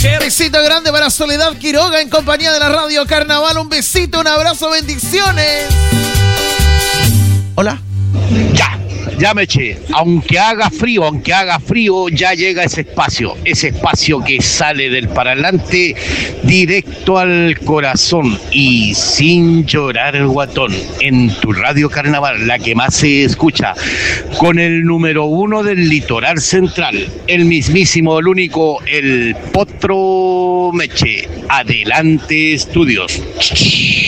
Besito grande para Soledad Quiroga en compañía de la Radio Carnaval. Un besito, un abrazo, bendiciones. Hola. Ya me eché. Aunque haga frío, ya llega ese espacio que sale del parlante directo al corazón y sin llorar el guatón, en tu Radio Carnaval, la que más se escucha, con el número 1 del litoral central, el mismísimo, el único, el Potro Meche. Adelante, estudios.